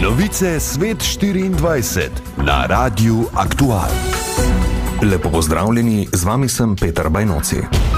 Novice Svet 24 na Radiu Aktual. Lepo pozdravljeni, z vami sem Peter Bajnoci.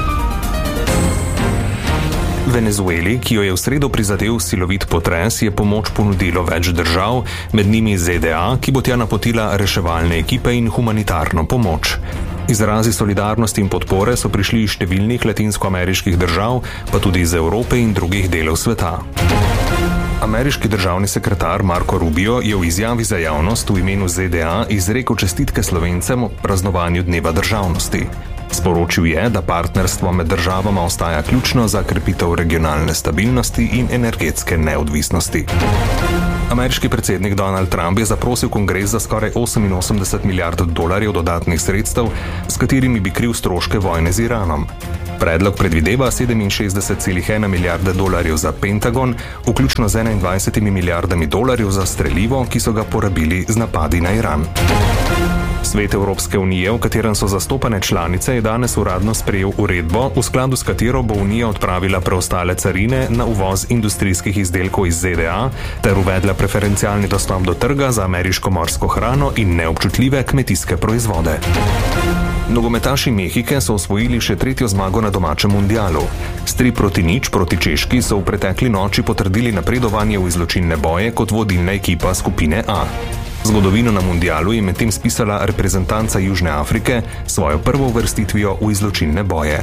Venezueli, ki jo je v sredo prizadel silovit potres, je pomoč ponudilo več držav, med njimi ZDA, ki bo tja napotila reševalne ekipe in humanitarno pomoč. Izrazi solidarnosti in podpore so prišli iz številnih latinskoameriških držav, pa tudi iz Evrope in drugih delov sveta. Ameriški državni sekretar Marco Rubio je v izjavi za javnost v imenu ZDA izrekel čestitke Slovencem ob praznovanju Dneva državnosti. Sporočil je, da partnerstvo med državama ostaja ključno za krepitev regionalne stabilnosti in energetske neodvisnosti. Ameriški predsednik Donald Trump je zaprosil kongres za skoraj 88 milijard dolarjev dodatnih sredstev, s katerimi bi kril stroške vojne z Iranom. Predlog predvideva 67,1 milijarde dolarjev za Pentagon, vključno z 21 milijardami dolarjev za strelivo, ki so ga porabili z napadi na Iran. Svet Evropske unije, v katerem so zastopane članice, je danes uradno sprejel uredbo, v skladu s katero bo Unija odpravila preostale carine na uvoz industrijskih izdelkov iz ZDA ter uvedla preferencialni dostop do trga za ameriško morsko hrano in neobčutljive kmetijske proizvode. Nogometaši Mehike so osvojili še 3. zmago na domačem mundialu. S 3-0 proti Češki so v pretekli noči potrdili napredovanje v izločilne boje kot vodilna ekipa skupine A. Zgodovino na mundialu je medtem spisala reprezentanca Južne Afrike s svojo prvo uvrstitvijo v izločilne boje.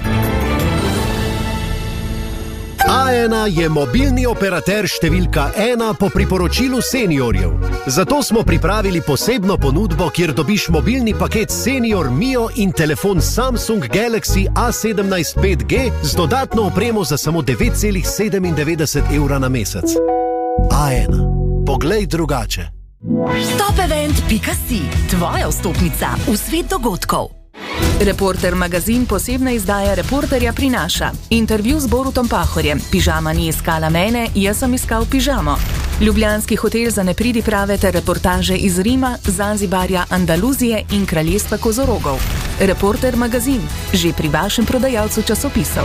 A1 je mobilni operater številka 1 po priporočilu seniorjev. Zato smo pripravili posebno ponudbo, kjer dobiš mobilni paket Senior Mio in telefon Samsung Galaxy A17 5G z dodatno opremo za samo 9,97 evra na mesec. A1. Poglej drugače. Topevent.si, tvoja vstopnica v svet dogodkov. Reporter magazin posebna izdaja Reporterja prinaša intervju z Borutom Pahorjem. Pižama ni iskala mene, jaz sem iskal pižamo. Ljubljanski hotel za nepridiprave ter reportaže iz Rima, Zanzibarja, Andaluzije in kraljestva kozorogov. Reporter magazin, že pri vašem prodajalcu časopisov.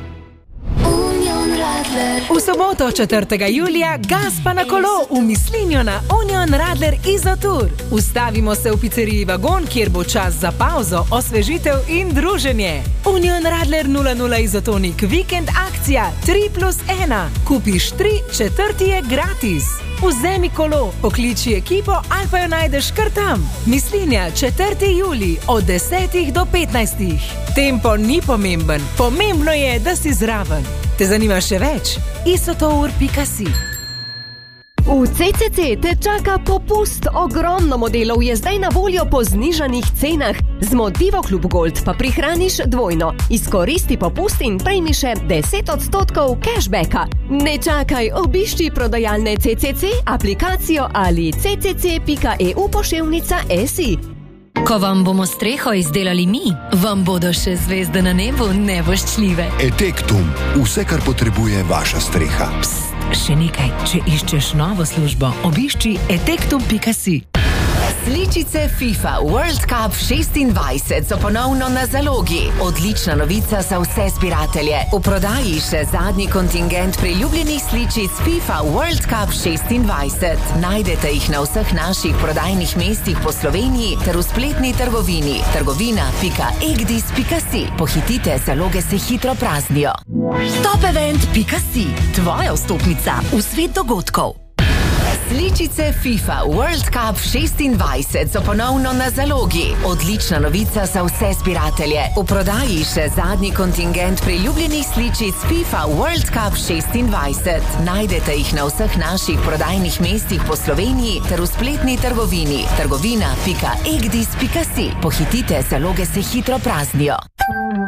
V soboto 4. julija gas pa na kolo v Mislinjo na Union Radler Izotur. Ustavimo se v pizzeriji Vagon, kjer bo čas za pauzo, osvežitev in druženje. Union Radler 00 Izotonik vikend akcija 3+1. Kupiš 3, 4 je gratis. Vzemi kolo, pokliči ekipo ali pa jo najdeš kar tam. Mislinja 4. julij od 10 do 15. Tempo ni pomemben, pomembno je, da si zraven. Te zanima še več? isotour.si. V CCC te čaka popust. Ogromno modelov je zdaj na voljo po znižanih cenah. Z Motivo Klub Gold pa prihraniš dvojno. Izkoristi popust in prejmi še 10% cashbacka. Ne čakaj, obišči prodajalne CCC, aplikacijo ali ccc.eu/si. Ko vam bomo streho izdelali mi, vam bodo še zvezde na nebu nevoščljive. Etektum, vse, kar potrebuje vaša streha. Psst, še nekaj, če iščeš novo službo, obišči etektum.si. Sličice FIFA World Cup 26 so ponovno na zalogi. Odlična novica za vse zbiratelje. V prodaji še zadnji kontingent priljubljenih sličic FIFA World Cup 26. Najdete jih na vseh naših prodajnih mestih po Sloveniji ter v spletni trgovini trgovina.egdis.si. Pohitite, zaloge se hitro praznijo. Topevent.si, tvoja vstopnica v svet dogodkov. Sličice FIFA World Cup 26 so ponovno na zalogi. Odlična novica za vse zbiratelje. V prodaji še zadnji kontingent priljubljenih sličic FIFA World Cup 26. Najdete jih na vseh naših prodajnih mestih po Sloveniji ter v spletni trgovini trgovina.egdis.si. Pohitite, zaloge se hitro praznijo.